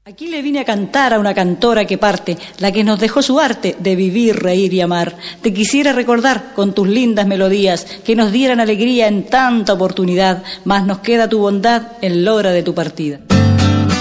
Aquí le vine a cantar a una cantora que parte, la que nos dejó su arte de vivir, reír y amar. Te quisiera recordar con tus lindas melodías que nos dieran alegría en tanta oportunidad, mas nos queda tu bondad en la hora de tu partida.